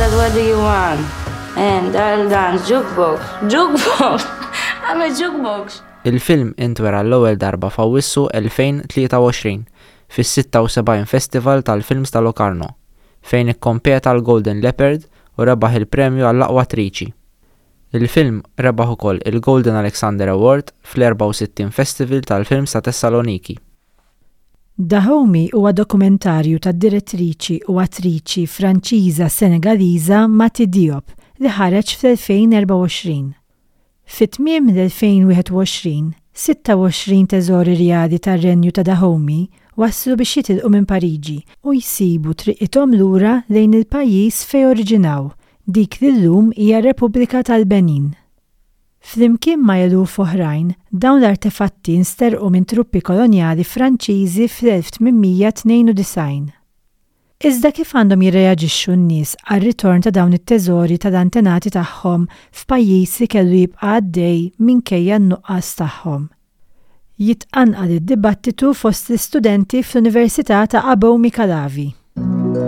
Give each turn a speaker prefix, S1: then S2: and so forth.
S1: Dad, what do you want? And I'll dance jukebox. Jukebox! I'm a jukebox.
S2: Il-film intwera l-ewwel darba f'Awwissu 2023 fis-76 Festival tal-Films ta' Locarno, fejn ikkompeta l-Golden Leopard u rebaħ il-premju għall-aqwa attriċi. Il-film rebaħ ukoll il-Golden Alexander Award fl-64 Festival tal-Films ta' Tessaloniki.
S3: Dahomey huwa dokumentarju tad-direttriċi u attriċi Franċiża Senegaliża Mati Diop li ħareġ fl-2024. Fit-tmiem l-2021, 26 teżori rjadi tar-Renju ta' Dahomey waslu biex jitilqu minn Pariġi u jsibu triqithom lura lejn il-pajjiż fejn oriġinaw, dik li llum hija Repubblika tal-Benin. Flimkien ma' eluf oħrajn, dawn l-artefatti nsterqu minn truppi kolonjali Franċiżi fl-1892. Iżda kif għandhom jirreaġixxu n-nies għar-ritorn ta' dawn it-teżori tal-antenati tagħhom f'pajjiż li kellu jibqa' għaddej minkejja n-nuqqas tagħhom. Jitqanqal id-dibattitu fost l-istudenti fl-Università ta' Abomey Calavi.